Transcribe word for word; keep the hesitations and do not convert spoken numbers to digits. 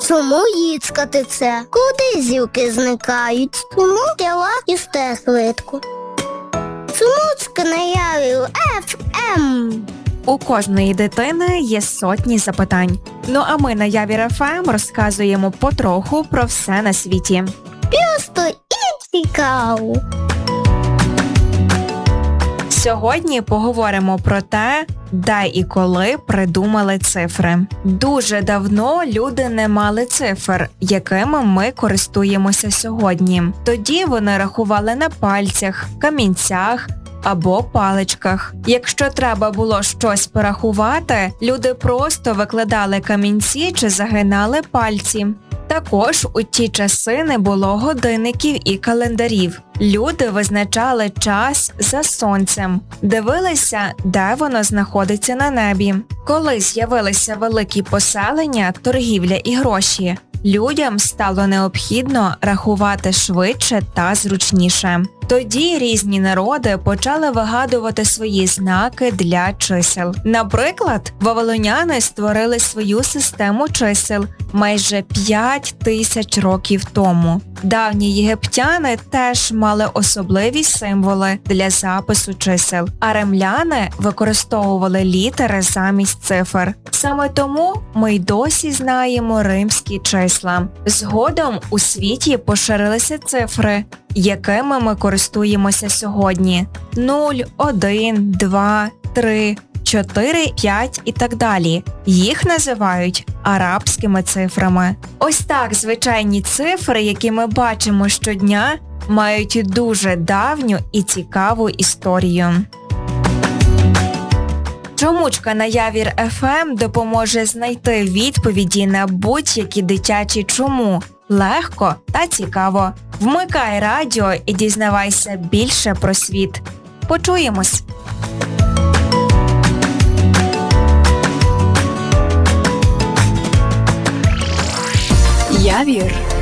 Чому їцкати це? Куди зілки зникають? Чому діла їсте швидко? Чому цька наявив еф ем? У кожної дитини є сотні запитань. Ну а ми на Явір еф ем розказуємо потроху про все на світі. Просто і цікаво. Сьогодні поговоримо про те, де і коли придумали цифри. Дуже давно люди не мали цифр, якими ми користуємося сьогодні. Тоді вони рахували на пальцях, камінцях або паличках. Якщо треба було щось порахувати, люди просто викладали камінці чи загинали пальці. Також у ті часи не було годинників і календарів. Люди визначали час за сонцем, дивилися, де воно знаходиться на небі. Коли з'явилися великі поселення, торгівля і гроші, людям стало необхідно рахувати швидше та зручніше. Тоді різні народи почали вигадувати свої знаки для чисел. Наприклад, вавилоняни створили свою систему чисел майже п'ять тисяч років тому. Давні єгиптяни теж мали особливі символи для запису чисел, а римляни використовували літери замість цифр. Саме тому ми й досі знаємо римські числа. Згодом у світі поширилися цифри, якими ми користуємося сьогодні. нуль, один, два, три, чотири, п'ять і так далі. Їх називають арабськими цифрами. Ось так звичайні цифри, які ми бачимо щодня, мають дуже давню і цікаву історію. Чомучка на Явір еф ем допоможе знайти відповіді на будь-які дитячі чому. Легко та цікаво. Вмикай радіо і дізнавайся більше про світ. Почуємось! Явір